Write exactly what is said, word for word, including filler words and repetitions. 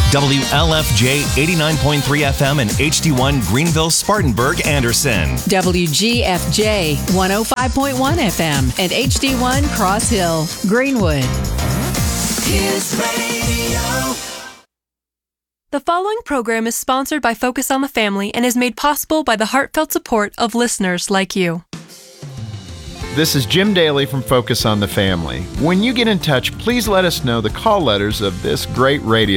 W L F J eighty-nine point three F M and H D one Greenville, Spartanburg, Anderson. W G F J one oh five point one F M and H D one Cross Hill, Greenwood. His radio. The following program is sponsored by Focus on the Family and is made possible by the heartfelt support of listeners like you. This is Jim Daly from Focus on the Family. When you get in touch, please let us know the call letters of this great radio